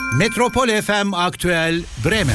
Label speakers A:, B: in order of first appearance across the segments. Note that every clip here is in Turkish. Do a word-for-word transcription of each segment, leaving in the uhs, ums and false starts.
A: Metropol F M Aktüel Bremen.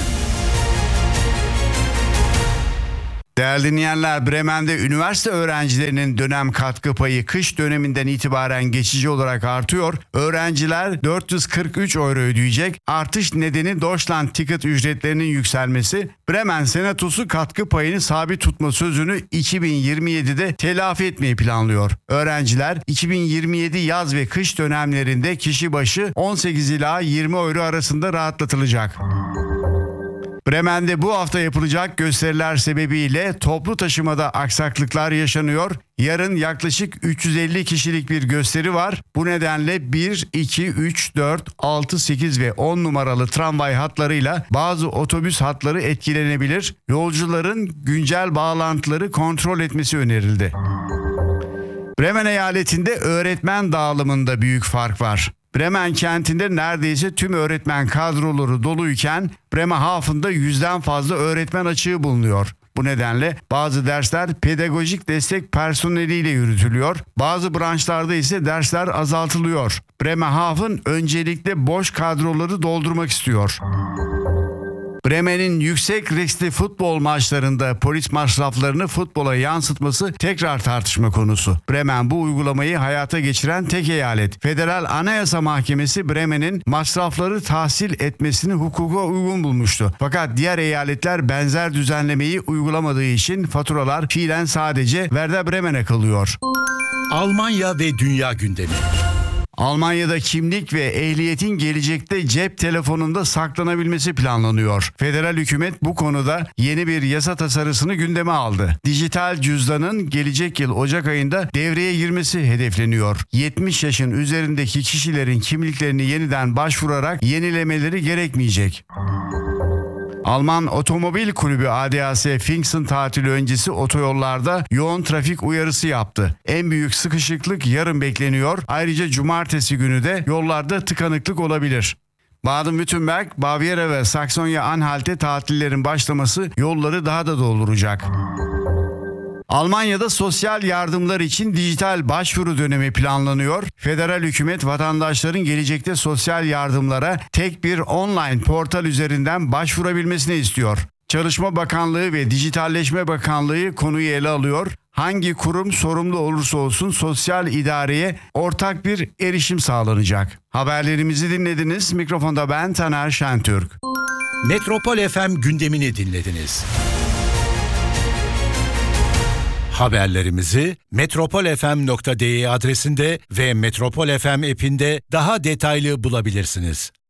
B: Değerli dinleyenler, Bremen'de üniversite öğrencilerinin dönem katkı payı kış döneminden itibaren geçici olarak artıyor. Öğrenciler dört yüz kırk üç euro ödeyecek. Artış nedeni Deutschland Ticket ücretlerinin yükselmesi. Bremen Senatosu katkı payını sabit tutma sözünü iki bin yirmi yedide telafi etmeyi planlıyor. Öğrenciler iki bin yirmi yedi yaz ve kış dönemlerinde kişi başı on sekiz ila yirmi euro arasında rahatlatılacak. Bremen'de bu hafta yapılacak gösteriler sebebiyle toplu taşımada aksaklıklar yaşanıyor. Yarın yaklaşık üç yüz elli kişilik bir gösteri var. Bu nedenle bir, iki, üç, dört, altı, sekiz ve on numaralı tramvay hatlarıyla bazı otobüs hatları etkilenebilir. Yolcuların güncel bağlantıları kontrol etmesi önerildi. Bremen eyaletinde öğretmen dağılımında büyük fark var. Bremen kentinde neredeyse tüm öğretmen kadroları doluyken Bremerhaven'da yüzden fazla öğretmen açığı bulunuyor. Bu nedenle bazı dersler pedagojik destek personeliyle yürütülüyor. Bazı branşlarda ise dersler azaltılıyor. Bremerhaven öncelikle boş kadroları doldurmak istiyor. Bremen'in yüksek riskli futbol maçlarında polis masraflarını futbola yansıtması tekrar tartışma konusu. Bremen bu uygulamayı hayata geçiren tek eyalet. Federal Anayasa Mahkemesi Bremen'in masrafları tahsil etmesini hukuka uygun bulmuştu. Fakat diğer eyaletler benzer düzenlemeyi uygulamadığı için faturalar fiilen sadece Werder Bremen'e kalıyor.
A: Almanya ve dünya gündemi.
B: Almanya'da kimlik ve ehliyetin gelecekte cep telefonunda saklanabilmesi planlanıyor. Federal hükümet bu konuda yeni bir yasa tasarısını gündeme aldı. Dijital cüzdanın gelecek yıl Ocak ayında devreye girmesi hedefleniyor. yetmiş yaşın üzerindeki kişilerin kimliklerini yeniden başvurarak yenilemeleri gerekmeyecek. Alman Otomobil Kulübü A D A C Pfingsten tatili öncesi otoyollarda yoğun trafik uyarısı yaptı. En büyük sıkışıklık yarın bekleniyor. Ayrıca cumartesi günü de yollarda tıkanıklık olabilir. Baden-Württemberg, Bavyera ve Saksonya-Anhalt'te tatillerin başlaması yolları daha da dolduracak. Almanya'da sosyal yardımlar için dijital başvuru dönemi planlanıyor. Federal hükümet vatandaşların gelecekte sosyal yardımlara tek bir online portal üzerinden başvurabilmesini istiyor. Çalışma Bakanlığı ve Dijitalleşme Bakanlığı konuyu ele alıyor. Hangi kurum sorumlu olursa olsun sosyal idareye ortak bir erişim sağlanacak. Haberlerimizi dinlediniz. Mikrofonda ben Taner Şentürk.
A: Metropol F M gündemini dinlediniz. Haberlerimizi metropol f m nokta d e adresinde ve Metropol F M app'inde daha detaylı bulabilirsiniz.